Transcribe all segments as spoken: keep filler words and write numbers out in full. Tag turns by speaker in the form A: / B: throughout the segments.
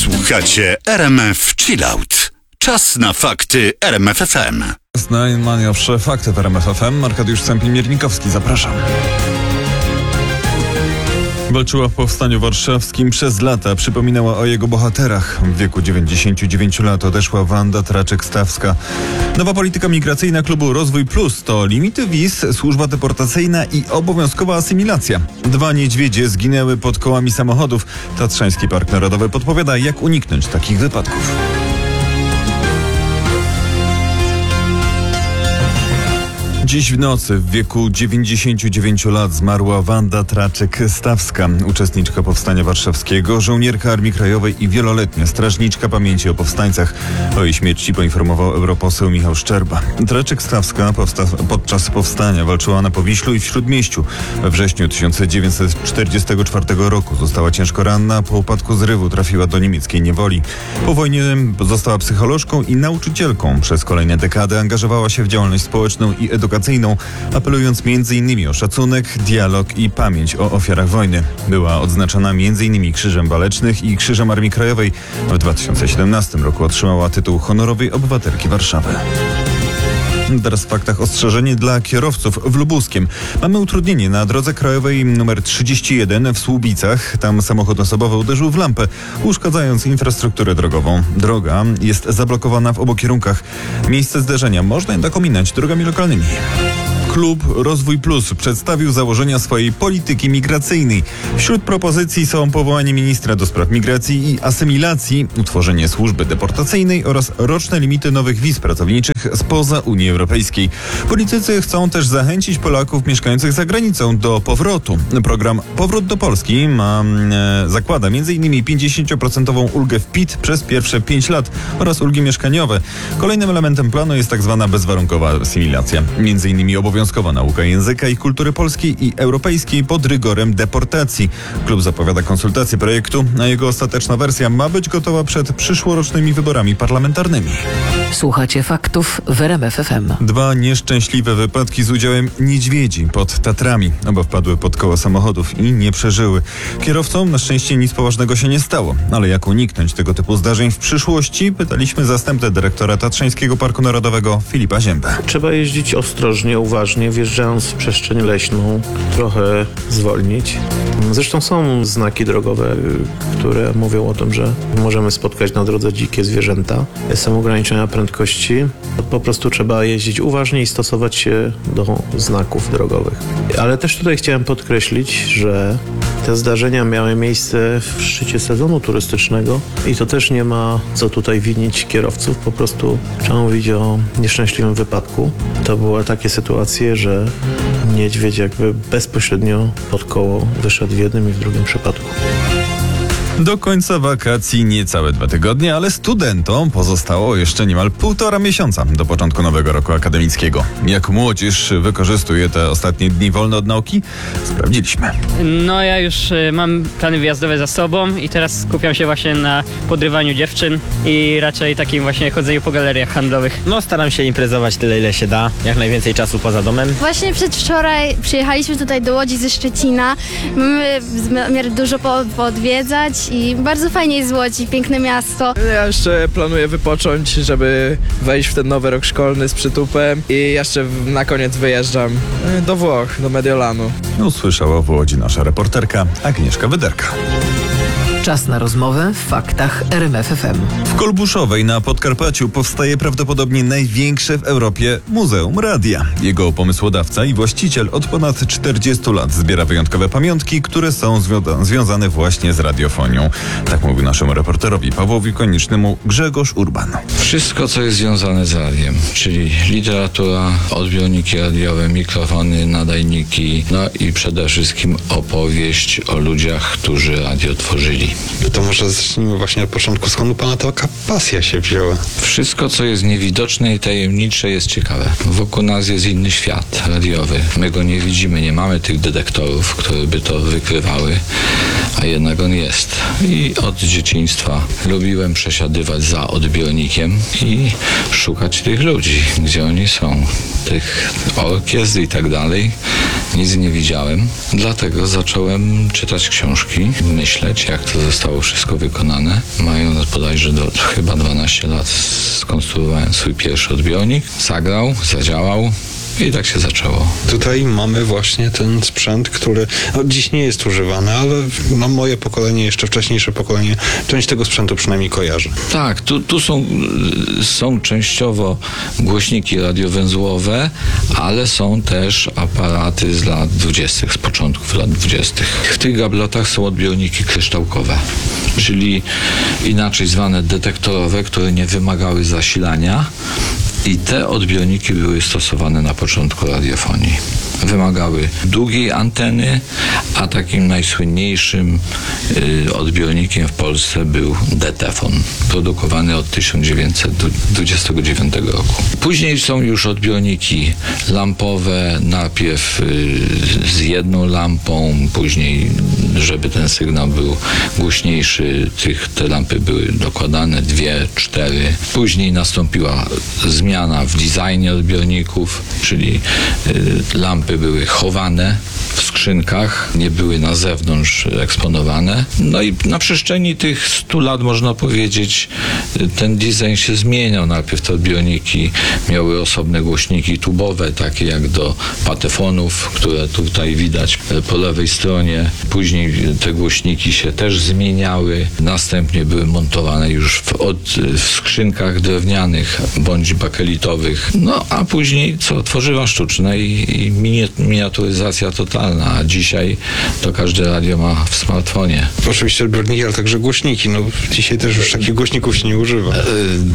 A: Słuchacie R M F Chillout. Czas na fakty R M F F M.
B: Najnowsze fakty w R M F F M. Arkadiusz Stępień-Miernikowski, zapraszam. Walczyła w Powstaniu Warszawskim przez lata, przypominała o jego bohaterach. W wieku dziewięćdziesięciu dziewięciu lat odeszła Wanda Traczyk-Stawska. Nowa polityka migracyjna klubu Rozwój Plus to limity wiz, służba deportacyjna i obowiązkowa asymilacja. Dwa niedźwiedzie zginęły pod kołami samochodów. Tatrzański Park Narodowy podpowiada, jak uniknąć takich wypadków. Dziś w nocy w wieku dziewięćdziesięciu dziewięciu lat zmarła Wanda Traczyk-Stawska, uczestniczka Powstania Warszawskiego, żołnierka Armii Krajowej i wieloletnia strażniczka pamięci o powstańcach. O jej śmierci poinformował europoseł Michał Szczerba. Traczyk-Stawska powsta- podczas powstania walczyła na Powiślu i w Śródmieściu. We wrześniu tysiąc dziewięćset czterdziestego czwartego roku została ciężko ranna, po upadku zrywu trafiła do niemieckiej niewoli. Po wojnie została psycholożką i nauczycielką. Przez kolejne dekady angażowała się w działalność społeczną i edukacyjną, apelując między innymi o szacunek, dialog i pamięć o ofiarach wojny. Była odznaczona między innymi Krzyżem Walecznych i Krzyżem Armii Krajowej. W dwa tysiące siedemnastym roku otrzymała tytuł honorowej obywatelki Warszawy. Teraz w faktach ostrzeżenie dla kierowców w Lubuskiem. Mamy utrudnienie na drodze krajowej nr trzydzieści jeden w Słubicach. Tam samochód osobowy uderzył w lampę, uszkadzając infrastrukturę drogową. Droga jest zablokowana w obu kierunkach. Miejsce zderzenia można jednak ominąć drogami lokalnymi. Klub Rozwój Plus przedstawił założenia swojej polityki migracyjnej. Wśród propozycji są powołanie ministra do spraw migracji i asymilacji, utworzenie służby deportacyjnej oraz roczne limity nowych wiz pracowniczych spoza Unii Europejskiej. Politycy chcą też zachęcić Polaków mieszkających za granicą do powrotu. Program Powrót do Polski ma, e, zakłada między innymi pięćdziesięcioprocentową ulgę w P I T przez pierwsze pięć lat oraz ulgi mieszkaniowe. Kolejnym elementem planu jest tak zwana bezwarunkowa asymilacja. Między innymi obowiązkowa nauka języka i kultury polskiej i europejskiej pod rygorem deportacji. Klub zapowiada konsultacje projektu, a jego ostateczna wersja ma być gotowa przed przyszłorocznymi wyborami parlamentarnymi.
C: Słuchacie faktów w R M F F M.
B: Dwa nieszczęśliwe wypadki z udziałem niedźwiedzi pod Tatrami. Oba wpadły pod koła samochodów i nie przeżyły. Kierowcom na szczęście nic poważnego się nie stało. Ale jak uniknąć tego typu zdarzeń w przyszłości? Pytaliśmy zastępcę dyrektora Tatrzańskiego Parku Narodowego Filipa Ziębę.
D: Trzeba jeździć ostrożnie, uważnie, wjeżdżając w przestrzeń leśną, trochę zwolnić. Zresztą są znaki drogowe, które mówią o tym, że możemy spotkać na drodze dzikie zwierzęta. Są ograniczenia prędkości. Po prostu trzeba jeździć uważnie i stosować się do znaków drogowych. Ale też tutaj chciałem podkreślić, że te zdarzenia miały miejsce w szczycie sezonu turystycznego i to też nie ma co tutaj winić kierowców. Po prostu trzeba mówić o nieszczęśliwym wypadku. To były takie sytuacje, że niedźwiedź jakby bezpośrednio pod koło wyszedł w jednym i w drugim przypadku.
B: Do końca wakacji niecałe dwa tygodnie, ale studentom pozostało jeszcze niemal półtora miesiąca do początku nowego roku akademickiego. Jak młodzież wykorzystuje te ostatnie dni wolne od nauki? Sprawdziliśmy.
E: No ja już y, mam plany wyjazdowe za sobą i teraz skupiam się właśnie na podrywaniu dziewczyn i raczej takim właśnie chodzeniu po galeriach handlowych.
F: No staram się imprezować tyle, ile się da, jak najwięcej czasu poza domem.
G: Właśnie przedwczoraj przyjechaliśmy tutaj do Łodzi ze Szczecina. Mamy zamiar dużo po, poodwiedzać i bardzo fajnie jest w Łodzi, piękne miasto.
H: Ja jeszcze planuję wypocząć, żeby wejść w ten nowy rok szkolny z przytupem i jeszcze na koniec wyjeżdżam do Włoch, do Mediolanu.
B: Usłyszała w Łodzi nasza reporterka Agnieszka Wyderka.
C: Czas na rozmowę w faktach R M F F M.
B: W Kolbuszowej na Podkarpaciu powstaje prawdopodobnie największe w Europie Muzeum Radia. Jego pomysłodawca i właściciel od ponad czterdziestu lat zbiera wyjątkowe pamiątki, które są zwią- związane właśnie z radiofonią. Tak mówił naszemu reporterowi Pawłowi Konicznemu Grzegorz Urban.
I: Wszystko, co jest związane z radiem, czyli literatura, odbiorniki radiowe, mikrofony, nadajniki, no i przede wszystkim opowieść o ludziach, którzy radio tworzyli.
J: To może zacznijmy właśnie od początku, skąd u pana taka pasja się wzięła?
I: Wszystko, co jest niewidoczne i tajemnicze, jest ciekawe. Wokół nas jest inny świat radiowy. My go nie widzimy, nie mamy tych detektorów, które by to wykrywały, a jednak on jest. I od dzieciństwa lubiłem przesiadywać za odbiornikiem i szukać tych ludzi, gdzie oni są, tych orkiestr i tak dalej. Nic nie widziałem, dlatego zacząłem czytać książki, myśleć, jak to zostało wszystko wykonane. Mając bodajże do chyba dwanaście lat skonstruowałem swój pierwszy odbiornik, zagrał, zadziałał. I tak się zaczęło.
J: Tutaj mamy właśnie ten sprzęt, który no, dziś nie jest używany, ale no, moje pokolenie, jeszcze wcześniejsze pokolenie, część tego sprzętu przynajmniej kojarzy.
I: Tak, tu, tu są, są częściowo głośniki radiowęzłowe, ale są też aparaty z lat dwudziestych, z początków lat dwudziestych. W tych gablotach są odbiorniki kryształkowe, czyli inaczej zwane detektorowe, które nie wymagały zasilania. I te odbiorniki były stosowane na początku radiofonii. Wymagały długiej anteny, a takim najsłynniejszym y, odbiornikiem w Polsce był Detefon, produkowany od tysiąc dziewięćset dwudziestego dziewiątego roku. Później są już odbiorniki lampowe, najpierw y, z jedną lampą, później, żeby ten sygnał był głośniejszy, tych, te lampy były dokładane, dwie, cztery. Później nastąpiła zmiana w designie odbiorników, czyli y, lampy były chowane w skrzynkach, nie były na zewnątrz eksponowane. No i na przestrzeni tych stu lat, można powiedzieć, ten design się zmieniał. Najpierw te odbiorniki miały osobne głośniki tubowe, takie jak do patefonów, które tutaj widać po lewej stronie. Później te głośniki się też zmieniały. Następnie były montowane już w, od, w skrzynkach drewnianych bądź bakelitowych. No a później co? Tworzywa sztuczne i, i miniaturyzacja totalna, a dzisiaj to każde radio ma w smartfonie.
J: Oczywiście odbiorniki, ale także głośniki. No, dzisiaj też już takich głośników się nie używa.
I: E,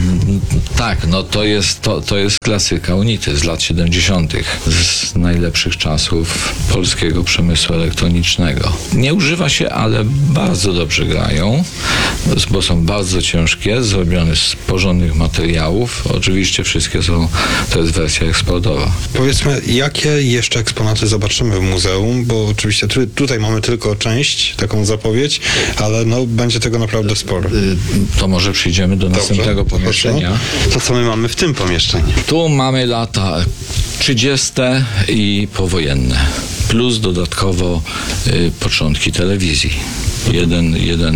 I: tak, no to jest, to, to jest klasyka Unity z lat siedemdziesiątych, z najlepszych czasów polskiego przemysłu elektronicznego. Nie używa się, ale bardzo dobrze grają, bo są bardzo ciężkie, zrobione z porządnych materiałów. Oczywiście wszystkie są, to jest wersja eksportowa.
J: Powiedzmy, jakie jeszcze eksponaty zobaczymy w muzeum, bo oczywiście tu, tutaj mamy tylko część, taką zapowiedź, ale no, będzie tego naprawdę sporo.
I: To może przejdziemy do następnego
J: Dobrze,
I: pomieszczenia.
J: To co my mamy w tym pomieszczeniu?
I: Tu mamy lata trzydzieste i powojenne, plus dodatkowo y, początki telewizji. Jeden, jeden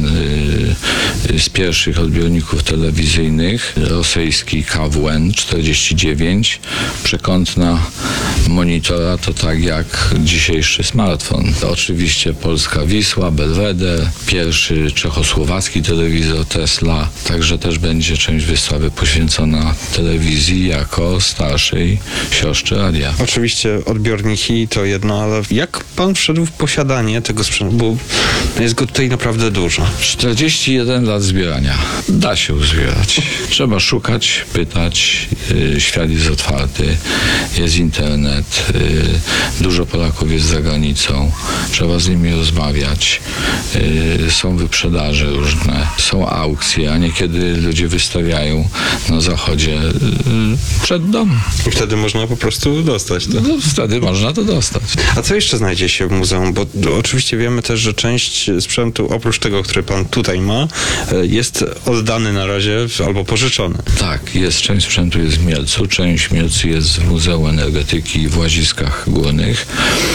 I: y, z pierwszych odbiorników telewizyjnych, rosyjski K W N czterdzieści dziewięć, przekątna monitora, to tak jak dzisiejszy smartfon. To oczywiście polska Wisła, Belweder, pierwszy czechosłowacki telewizor Tesla, także też będzie część wystawy poświęcona telewizji jako starszej siostrze radia.
J: Oczywiście odbiorniki to jedno, ale jak pan wszedł w posiadanie tego sprzętu, bo jest go tutaj naprawdę dużo.
I: czterdzieści jeden lat zbierania. Da się uzbierać. Trzeba szukać, pytać. Yy, świat jest otwarty. Jest internet. Yy, dużo Polaków jest za granicą. Trzeba z nimi rozmawiać. Yy, są wyprzedaże różne. Są aukcje, a niekiedy ludzie wystawiają na zachodzie yy, przed dom.
J: I wtedy można po prostu dostać to.
I: No, wtedy można to dostać.
J: A co jeszcze znajdzie się w muzeum? Bo oczywiście wiemy też, że część sprzętu, oprócz tego, który pan tutaj ma, jest oddany na razie albo pożyczony.
I: Tak, jest część sprzętu jest w Mielcu, część w Mielcu jest w Muzeum Energetyki w Łaziskach Górnych.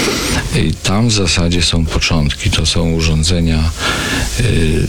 I: I tam w zasadzie są początki. To są urządzenia yy,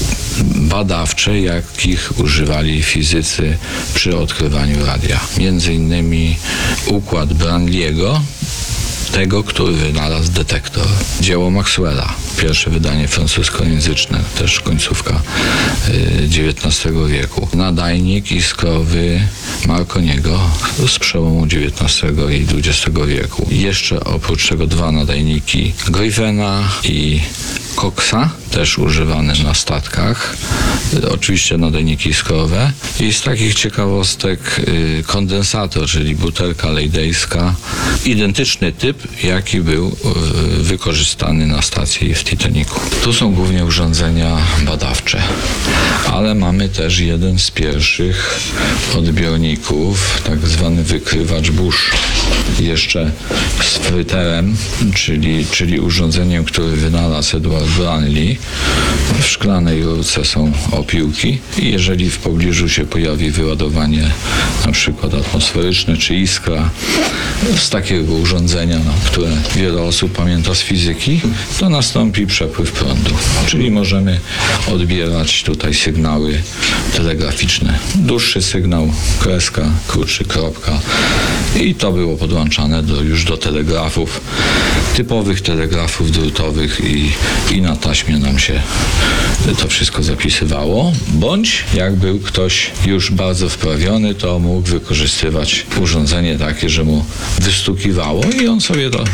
I: badawcze, jakich używali fizycy przy odkrywaniu radia. Między innymi układ Branliego, tego, który wynalazł detektor. Dzieło Maxwella, pierwsze wydanie francuskojęzyczne, też końcówka dziewiętnastego wieku. Nadajnik iskrowy Marconiego z przełomu dziewiętnastego i dwudziestego wieku. Jeszcze oprócz tego dwa nadajniki Griffena i Coxa, też używane na statkach. Oczywiście nadajniki iskrowe. I z takich ciekawostek y, kondensator, czyli butelka lejdejska. Identyczny typ, jaki był y, wykorzystany na stacji w Titanicu. Tu są głównie urządzenia badawcze, ale mamy też jeden z pierwszych odbiorników, tak zwany wykrywacz Bush. jeszcze z fryterem, czyli, czyli urządzeniem, które wynalazł Edward Branly. W szklanej rurce są opiłki i jeżeli w pobliżu się pojawi wyładowanie na przykład atmosferyczne czy iskra z takiego urządzenia, no, które wiele osób pamięta z fizyki, to nastąpi przepływ prądu. Czyli możemy odbierać tutaj sygnały telegraficzne. Dłuższy sygnał, kreska, krótszy, kropka. I to było podłączane do, już do telegrafów, typowych telegrafów drutowych i, i na taśmie nam się to wszystko zapisywało. Bądź jak był ktoś już bardzo wprawiony, to mógł wykorzystywać urządzenie takie, że mu wystukiwało i on sobie to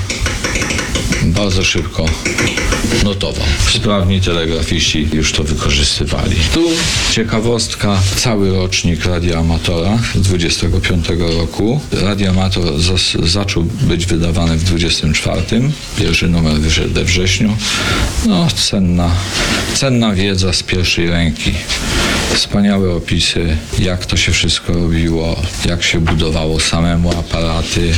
I: bardzo szybko notował. Sprawni telegrafiści już to wykorzystywali. Tu ciekawostka, cały rocznik Radia Amatora z dwudziestego piątego roku. Radio Amator zas- zaczął być wydawany w dwudziestym czwartym. Pierwszy numer wyszedł we wrześniu. No, cenna, cenna wiedza z pierwszej ręki. Wspaniałe opisy, jak to się wszystko robiło, jak się budowało samemu aparaty,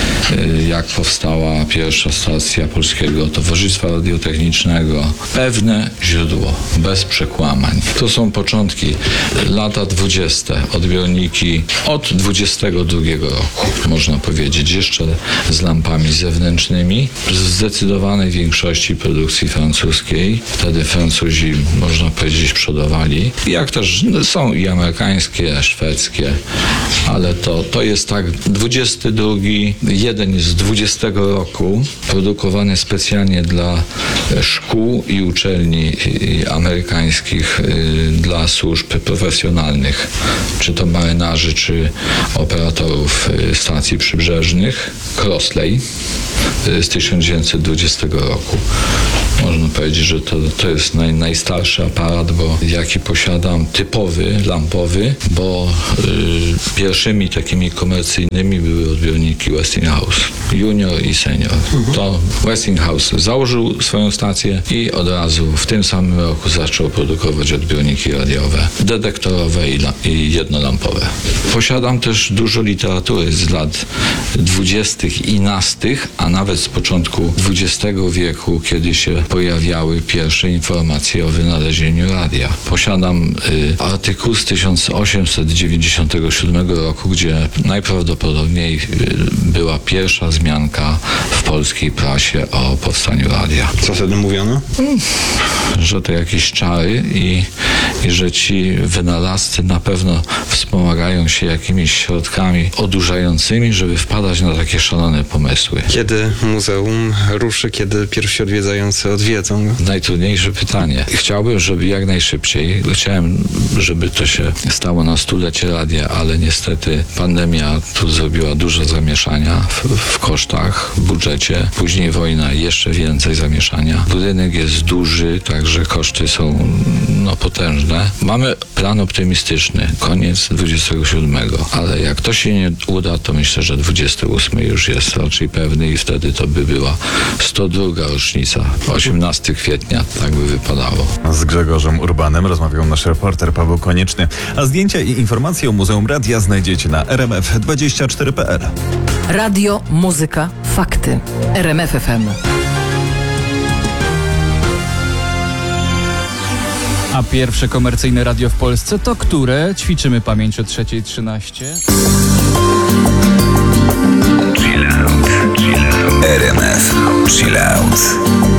I: jak powstała pierwsza stacja Polskiego Towarzystwa Radiotechnicznego. Pewne źródło, bez przekłamań. To są początki, lata dwudzieste, odbiorniki od dwudziestego drugiego roku, można powiedzieć, jeszcze z lampami zewnętrznymi. W zdecydowanej większości produkcji francuskiej. Wtedy Francuzi, można powiedzieć, przodowali. Jak też są i amerykańskie, szwedzkie, ale to, to jest tak, dwudziesty drugi, jeden z dwudziestego roku, produkowany specjalnie dla szkół i uczelni amerykańskich, dla służb profesjonalnych, czy to marynarzy, czy operatorów stacji przybrzeżnych. Crossley z tysiąc dziewięćset dwudziestego roku. Można powiedzieć, że to, to jest naj, najstarszy aparat, bo jaki posiadam, typowy, lampowy, bo y, pierwszymi takimi komercyjnymi były odbiorniki Westinghouse, Junior i Senior. Mhm. To Westinghouse założył swoją stację i od razu w tym samym roku zaczął produkować odbiorniki radiowe, detektorowe i, la, i jednolampowe. Posiadam też dużo literatury z lat dwudziestych i nastych, a nawet z początku dwudziestego wieku, kiedy się pojawiały pierwsze informacje o wynalezieniu radia. Posiadam y, artykuł z tysiąc osiemset dziewięćdziesiątego siódmego roku, gdzie najprawdopodobniej y, była pierwsza wzmianka w polskiej prasie o powstaniu radia.
J: Co wtedy mówiono?
I: Hmm, że to jakieś czary i, i że ci wynalazcy na pewno wspomagają się jakimiś środkami odurzającymi, żeby wpadać na takie szalone pomysły.
J: Kiedy muzeum ruszy, kiedy pierwsi odwiedzający odwiedzą go?
I: Najtrudniejsze pytanie. Chciałbym, żeby jak najszybciej, chciałem, żeby to się stało na stulecie radia, ale niestety pandemia tu zrobiła dużo zamieszania w, w kosztach, w budżecie. Później wojna, jeszcze więcej zamieszania. Budynek jest duży, także koszty są no, potężne. Mamy plan optymistyczny, koniec dwudziestego siódmego, ale jak to się nie uda, to myślę, że dwudziesty ósmy już jest raczej pewny i wtedy to by była sto druga rocznica, osiemnastego kwietnia, tak by wypadało.
B: Z Grzegorzem Urbanem rozmawiał nasz reporter Paweł Konieczny, a zdjęcia i informacje o Muzeum Radia znajdziecie na r m f dwadzieścia cztery kropka p l.
C: Radio, muzyka, fakty. R M F F M.
K: A pierwsze komercyjne radio w Polsce to które? Ćwiczymy pamięć o trzeciej trzynaście.
L: R M F Chill Out.